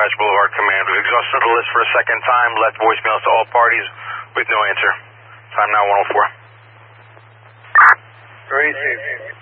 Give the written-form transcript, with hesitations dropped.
Dispatch Boulevard Command. We've exhausted the list for a second time, left voicemails to all parties with no answer. Time now 104. Tracy.